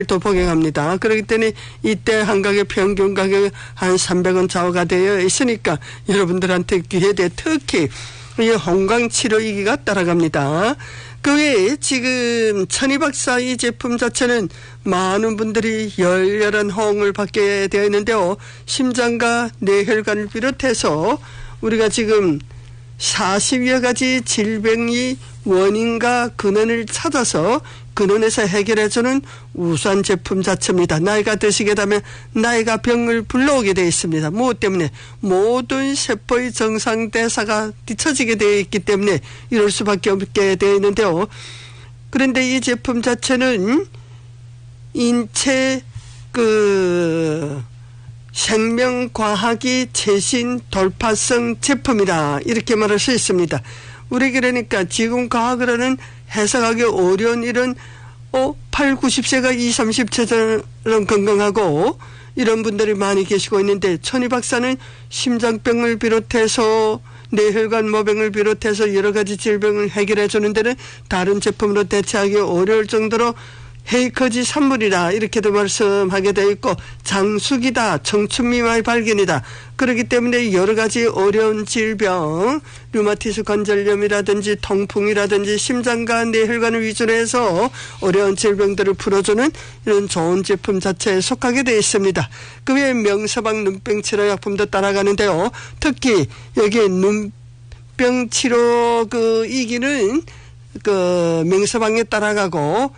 또 복용합니다. 그렇기 때문에 이때 한 가격 평균 가격이 한 300원 좌우가 되어 있으니까 여러분들한테 기회돼 특히 이 홍광치료이기가 따라갑니다. 그 외에 지금 천희박사 이 제품 자체는 많은 분들이 열렬한 호응을 받게 되어 있는데요. 심장과 뇌혈관을 비롯해서 우리가 지금 40여 가지 질병이 원인과 근원을 찾아서 근원에서 해결해주는 우수한 제품 자체입니다. 나이가 드시게 되면 나이가 병을 불러오게 되어 있습니다. 무엇 때문에? 모든 세포의 정상대사가 뒤처지게 되어 있기 때문에 이럴 수밖에 없게 되어 있는데요. 그런데 이 제품 자체는 인체 생명과학이 최신 돌파성 제품이다. 이렇게 말할 수 있습니다. 우리 그러니까 지금 과학으로는 해석하기 어려운 일은 8, 90세가 20, 30세처럼 건강하고 이런 분들이 많이 계시고 있는데 천희 박사는 심장병을 비롯해서 뇌혈관 모병을 비롯해서 여러 가지 질병을 해결해 주는 데는 다른 제품으로 대체하기 어려울 정도로 헤이커지 산물이다 이렇게도 말씀하게 되어 있고 장수기다 청춘미마의 발견이다. 그렇기 때문에 여러 가지 어려운 질병 류마티스 관절염이라든지 통풍이라든지 심장과 뇌혈관을 위주로 해서 어려운 질병들을 풀어주는 이런 좋은 제품 자체에 속하게 되어 있습니다. 그 외에 명서방 눈병 치료 약품도 따라가는데요. 특히 여기에 눈병 치료 이기는 명서방에 따라가고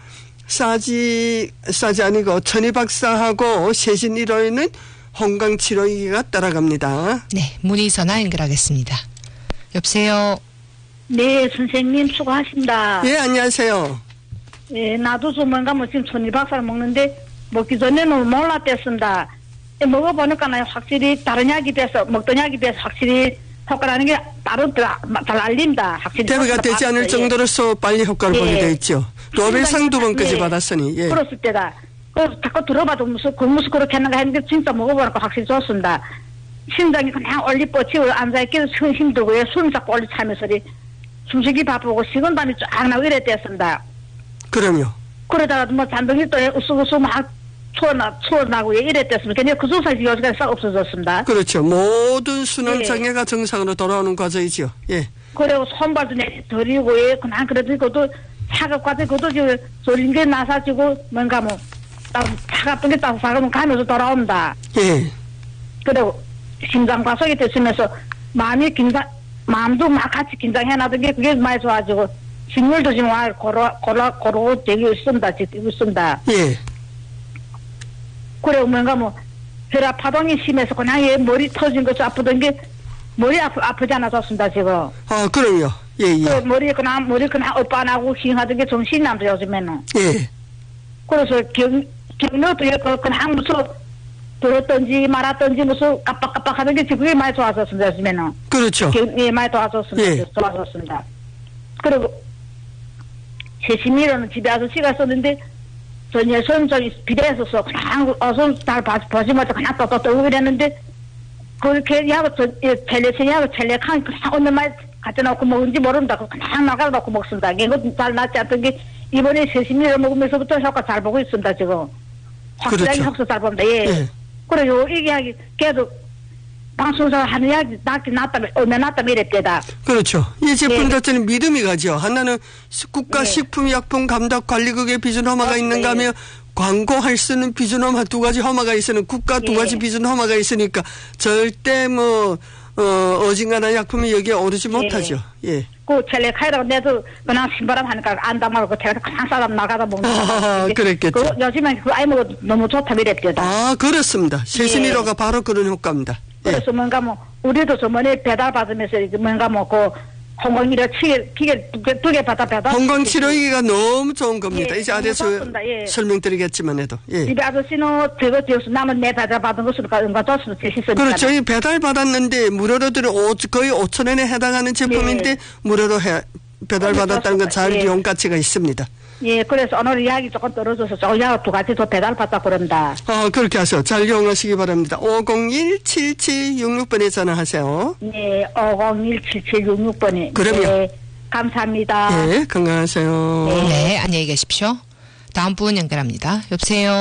싸지 아니고 천희박사하고 세신 1호에는 홍광치료기가 따라갑니다. 네, 문의 전화 연결하겠습니다. 여보세요. 네, 선생님 수고하십니다. 예, 안녕하세요. 예, 나도 좀 뭔가 지금 천희박사를 먹는데 먹기 전에는 몰랐댔습니다. 먹어보니까 확실히 다른 약에 비해서 먹던 약에 비해서 확실히 효과라는 게 잘 알린다. 확실히 대비가 되지 않을 정도로서 빨리 효과를 보게 되어 있죠. 노벨상 2번까지 받았으니. 예. 그랬을 때다. 자꾸 들어봐도 무슨 그렇게 했는가 했는데 진짜 먹어보니까 확실히 좋습니다. 심장이 그냥 올리 뻗치고 앉아있기도 힘들고요. 숨 자꾸 올리 차면서 숨쉬기 바쁘고 식은땀이 쫙 나고 이랬댔습니다. 그럼요. 그러다가 잔병이 또 우스우스 막 추워나고 이랬댔습니다. 근데 그 조사시 요즘까지 싹 없어졌습니다. 그렇죠. 모든 순환장애가 정상으로 돌아오는 과정이죠. 예. 그리고 손발도 내더리고 그냥 그래도 그것도 차갑거든. 그것도 졸린 게 나사지고 뭔가 차갑던 게 따뜻하면 가면서 돌아온다. 예. 그리고 심장 과속이 됐으면서 마음도 막 같이 긴장해놨던 게 그게 많이 좋아지고 식물도 지금 고루 되게 있습니다. 예. 그리고 뭔가 혈압 파동이 심해서 그냥 머리 터진 것도 아프던 게 머리 아프지 않아졌습니다 지금. 그럼요. 예. 머리 그냥 엇반하고 싱하던 게 정신이 남죠 요즘에는. 예. 그래서 경력도 그냥 무슨 들었던지 말았던지 무슨 깜빡깜빡하던 게 그게 많이 좋아졌습니다 요즘에는. 그렇죠. 예, 많이 좋아졌습니다. 예. 좋아졌습니다. 그리고 세심이로는 집에 와서 시가 썼는데 전예선 좀 비대했었어. 그냥 어서 잘 보지마자 그냥 또 뜨고 이랬는데 그렇게 텔레신하고 텔레칸 그냥 어느 말 갖다 놓고 먹은지 모른다. 그냥 나가다 놓고 먹습니다. 이거 잘 낫지 않던 게 이번에 세심이를 먹으면서부터 효과 잘 보고 있습니다 지금. 확실하게 그렇죠. 효과 잘 봅니다. 예. 그래요 이게 계속 방송에서 하는 이야기 얼마 낫다면 이랬대다. 그렇죠. 이 제품 자체는 믿음이 가죠. 하나는 국가식품약품감독관리국의 비준 허가가 있는가 하며 광고할 수 있는 비준 허가 2가지 허가가 있으는 국가 2가지 비준 허가가 있으니까 절대 어진간한 약품이 여기에 오르지 못하죠. 예. 그 텔레카이라고 내도 그냥 신바람 하니까 안담하고 제가 그냥 사람 나가다 먹는 그랬겠죠. 요즘엔 그 아이 먹어도 너무 좋다 이랬대다. 그렇습니다. 세신이로가 바로 그런 효과입니다. 그래서 뭔가 우리도 저번에 배달 받으면서 뭔가 그 홍광치료 기계 2개 받아 배달. 홍광치료기가 너무 좋은 겁니다. 이제 아래서 설명드리겠지만 해도. 예. 집에 아저씨는 저거 남은 내 배달 받은 것으로 응가 줬으면 제시습니다. 그렇죠. 이 배달 받았는데 무료로 거의 5,000원에 해당하는 제품인데 무료로 배달 받았다는 건 잘 이용 가치가 있습니다. 예, 그래서 오늘 이야기 조금 떨어져서 조금 2가지 더 배달 받다 그런다. 그렇게 하세요. 잘 이용하시기 바랍니다. 501-7766번에 전화하세요. 네, 501-7766번에. 그럼요. 네, 감사합니다. 네, 건강하세요. 네, 안녕히 계십시오. 다음 분 연결합니다. 여보세요.